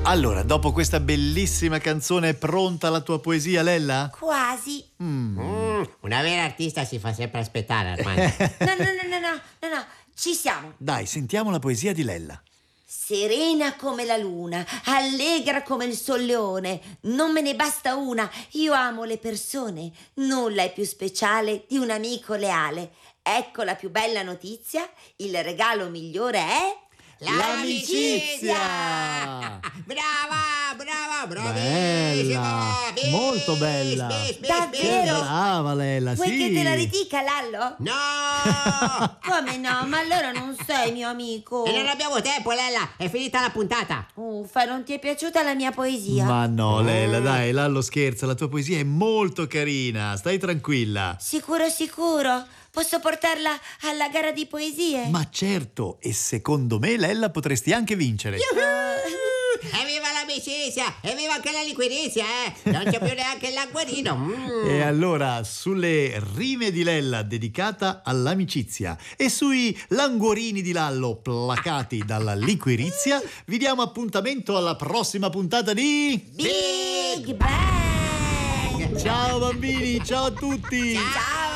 Allora, dopo questa bellissima canzone è pronta la tua poesia, Lella? Quasi. Una vera artista si fa sempre aspettare, Armando. No, ci siamo. Dai, sentiamo la poesia di Lella. Serena come la luna, allegra come il solleone, non me ne basta una, io amo le persone, nulla è più speciale di un amico leale. Ecco la più bella notizia, il regalo migliore è... L'amicizia! Brava, bravissima! Bella, molto bella. Davvero? Brava Lella, Vuoi sì. che te la ridica, Lallo? No! Come no? Ma allora non sei mio amico. E non abbiamo tempo, Lella, è finita la puntata. Uffa, non ti è piaciuta la mia poesia? Ma no, Lella, dai, Lallo scherza, la tua poesia è molto carina, stai tranquilla. Sicuro? Posso portarla alla gara di poesie? Ma certo, e secondo me Lella potresti anche vincere. Evviva l'amicizia! Evviva anche la liquirizia, Non c'è più neanche l'acquarino. E allora, sulle rime di Lella dedicata all'amicizia e sui languorini di Lallo placati dalla liquirizia, vi diamo appuntamento alla prossima puntata di... Big Bang! Ciao bambini, ciao a tutti! Ciao!